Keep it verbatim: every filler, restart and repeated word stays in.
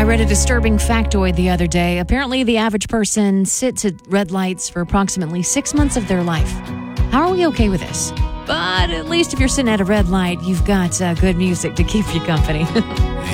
I read a disturbing factoid the other day. Apparently, the average person sits at red lights for approximately six months of their life. How are we okay with this? But at least if you're sitting at a red light, you've got uh, good music to keep you company.